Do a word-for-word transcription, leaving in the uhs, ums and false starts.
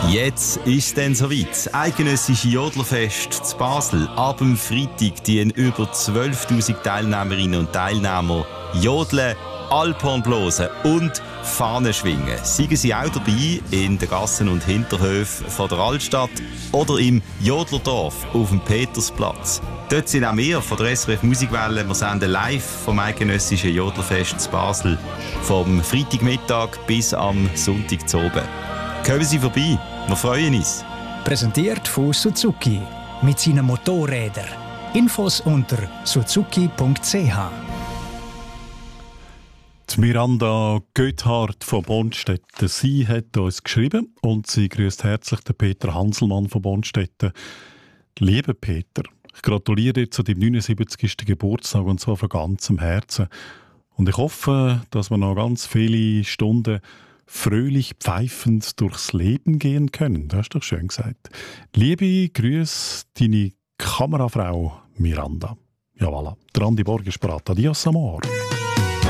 Jetzt ist es dann soweit. Das eidgenössische Jodlerfest zu Basel. Ab dem Freitag dienen über zwölftausend Teilnehmerinnen und Teilnehmer jodeln, Alphorn blosen und Fahnen schwingen. Seien Sie auch dabei in den Gassen und Hinterhöfen von der Altstadt oder im Jodlerdorf auf dem Petersplatz. Dort sind auch wir von der S R F Musikwelle. Wir senden live vom eidgenössischen Jodlerfest zu Basel. Vom Freitagmittag bis am Sonntag zu oben. Kommen Sie vorbei, wir freuen uns. Präsentiert von Suzuki mit seinen Motorrädern. Infos unter suzuki punkt c h. Die Miranda Göthardt von Bonstetten. Sie hat uns geschrieben und sie grüßt herzlich den Peter Hanselmann von Bonstetten. Lieber Peter, ich gratuliere dir zu deinem neunundsiebzigsten Geburtstag und zwar von ganzem Herzen. Und ich hoffe, dass wir noch ganz viele Stunden fröhlich pfeifend durchs Leben gehen können. Das hast du doch schön gesagt. Liebe Grüße, deine Kamerafrau Miranda. Ja, voilà. Der Andi Borg ist bereit. Adios, amor.